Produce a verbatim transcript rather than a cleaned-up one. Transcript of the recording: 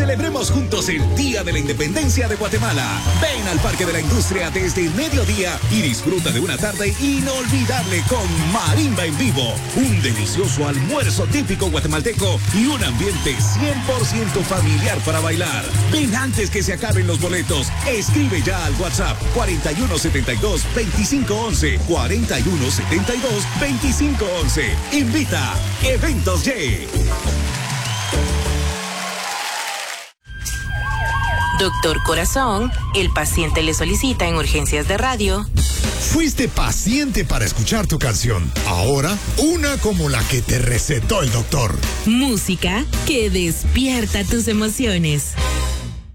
Celebremos juntos el Día de la Independencia de Guatemala. Ven al Parque de la Industria desde el mediodía y disfruta de una tarde inolvidable con marimba en vivo, un delicioso almuerzo típico guatemalteco y un ambiente cien por ciento familiar para bailar. Ven antes que se acaben los boletos. Escribe ya al WhatsApp cuarenta y uno setenta y dos, veinticinco once, cuarenta y uno setenta y dos, veinticinco once. Invita Eventos Y. Doctor Corazón, el paciente le solicita en urgencias de radio. Fuiste paciente para escuchar tu canción. Ahora, una como la que te recetó el doctor. Música que despierta tus emociones.